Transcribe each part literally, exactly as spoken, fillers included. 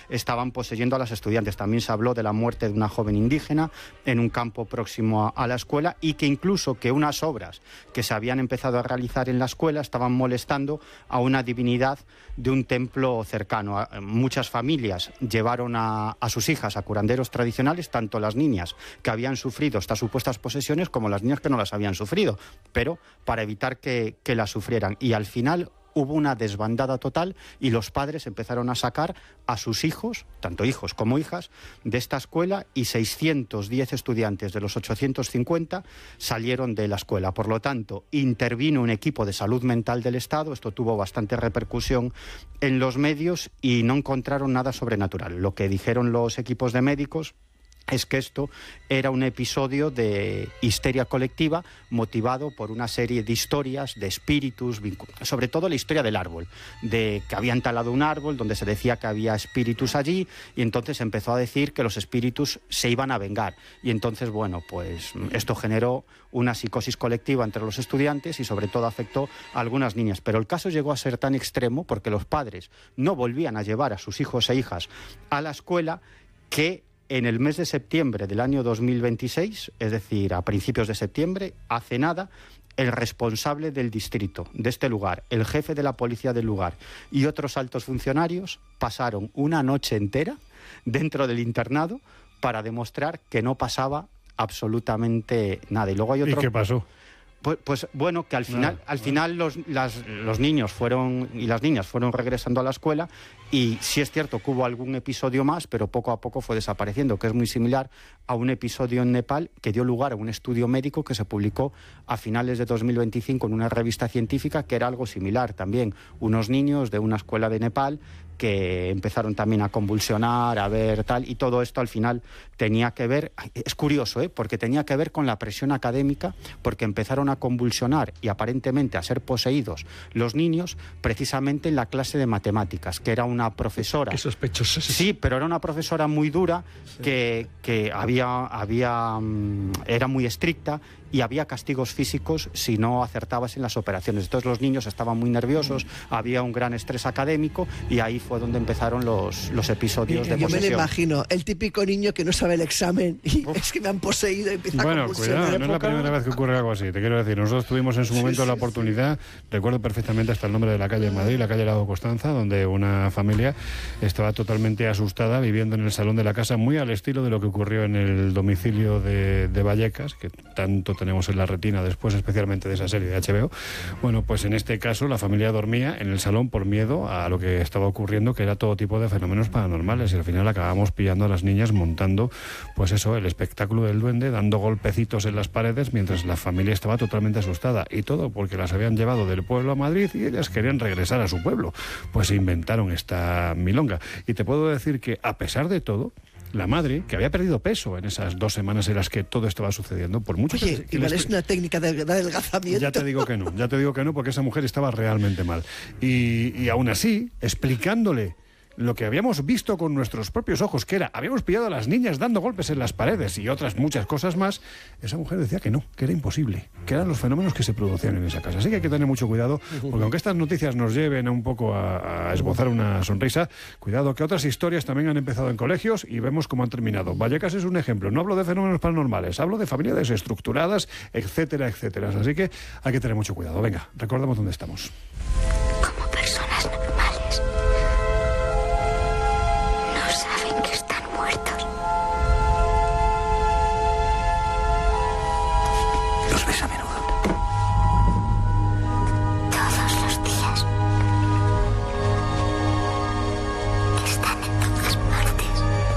estaban poseyendo a las estudiantes. También se habló de la muerte de una joven indígena en un campo próximo a, a la escuela, y que incluso que unas obras que se habían empezado a realizar en la escuela estaban molestando a una divinidad de un templo cercano. Muchas familias llevaron a, a sus hijas a curanderos tradicionales, tanto las niñas que habían sufrido estas supuestas posesiones como las niñas que no las habían sufrido, pero para evitar que, que las sufrieran. Y al final hubo una desbandada total y los padres empezaron a sacar a sus hijos, tanto hijos como hijas, de esta escuela, y seiscientos diez estudiantes de los ochocientos cincuenta salieron de la escuela. Por lo tanto, intervino un equipo de salud mental del Estado. Esto tuvo bastante repercusión en los medios y no encontraron nada sobrenatural. Lo que dijeron los equipos de médicos es que esto era un episodio de histeria colectiva motivado por una serie de historias, de espíritus, sobre todo la historia del árbol, de que habían talado un árbol donde se decía que había espíritus allí, y entonces empezó a decir que los espíritus se iban a vengar. Y entonces, bueno, pues esto generó una psicosis colectiva entre los estudiantes y sobre todo afectó a algunas niñas. Pero el caso llegó a ser tan extremo porque los padres no volvían a llevar a sus hijos e hijas a la escuela, que en el mes de septiembre del año dos mil veintiséis, es decir, a principios de septiembre, hace nada, el responsable del distrito de este lugar, el jefe de la policía del lugar y otros altos funcionarios pasaron una noche entera dentro del internado para demostrar que no pasaba absolutamente nada. Y luego hay otro... ¿Y qué pasó? Pues, pues bueno, que al final, Ah, al final los, las, los niños fueron y las niñas fueron regresando a la escuela, y sí es cierto que hubo algún episodio más, pero poco a poco fue desapareciendo, que es muy similar a un episodio en Nepal que dio lugar a un estudio médico que se publicó a finales de dos mil veinticinco en una revista científica, que era algo similar también. Unos niños de una escuela de Nepal que empezaron también a convulsionar, a ver tal, y todo esto al final tenía que ver, es curioso, ¿eh? porque tenía que ver con la presión académica, porque empezaron a convulsionar y aparentemente a ser poseídos los niños precisamente en la clase de matemáticas, que era una profesora. Qué sospechoso. Sí, pero era una profesora muy dura, que, que había, había, era muy estricta, y había castigos físicos si no acertabas en las operaciones. Entonces los niños estaban muy nerviosos, había un gran estrés académico, y ahí fue donde empezaron los, los episodios Y, de yo posesión. me lo imagino, el típico niño que no sabe el examen y Uf. es que me han poseído y empieza bueno, a convulsionar. Cuidado, no es la primera vez que ocurre algo así. Te quiero decir, nosotros tuvimos en su momento sí, sí, la oportunidad, sí. recuerdo perfectamente hasta el nombre de la calle en Madrid, la calle Lago Constanza, donde una familia estaba totalmente asustada viviendo en el salón de la casa, muy al estilo de lo que ocurrió en el domicilio de, de Vallecas, que tanto tenemos en la retina después, especialmente de esa serie de H B O. Bueno, pues en este caso la familia dormía en el salón por miedo a lo que estaba ocurriendo, que era todo tipo de fenómenos paranormales, y al final acabamos pillando a las niñas montando, pues eso, el espectáculo del duende, dando golpecitos en las paredes, mientras la familia estaba totalmente asustada, y todo porque las habían llevado del pueblo a Madrid y ellas querían regresar a su pueblo. Pues se inventaron esta milonga. Y te puedo decir que, a pesar de todo, la madre, que había perdido peso en esas dos semanas en las que todo estaba sucediendo, por mucho Oye, que... que igual les... es una técnica de adelgazamiento. Ya te digo que no, ya te digo que no, porque esa mujer estaba realmente mal. Y, y aún así, explicándole lo que habíamos visto con nuestros propios ojos, que era, habíamos pillado a las niñas dando golpes en las paredes y otras muchas cosas más, esa mujer decía que no, que era imposible, que eran los fenómenos que se producían en esa casa. Así que hay que tener mucho cuidado, porque aunque estas noticias nos lleven un poco a, a esbozar una sonrisa, cuidado que otras historias también han empezado en colegios y vemos cómo han terminado. Vallecas es un ejemplo. No hablo de fenómenos paranormales, hablo de familias desestructuradas, etcétera, etcétera. Así que hay que tener mucho cuidado. Venga, recordemos dónde estamos. Como personas normales. No saben que están muertos. Los ves a menudo. Todos los días. Están en todas partes.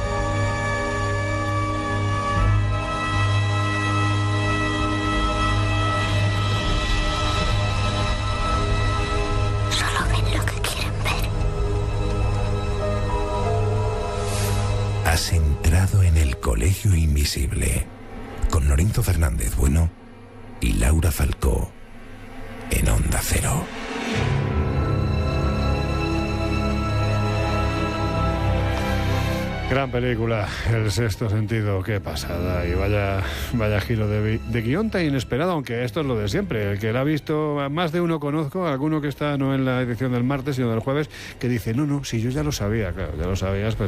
Solo ven lo que quieren ver. Has entrado en el Colegio Invisible con Lorenzo Fernández Bueno y Laura Falcó en Onda Cero. Gran película, El sexto sentido, qué pasada, y vaya, vaya giro de, de guión tan inesperado, aunque esto es lo de siempre. El que la ha visto, más de uno conozco, alguno que está no en la edición del martes, sino del jueves, que dice, no, no, si yo ya lo sabía, claro, ya lo sabías, pues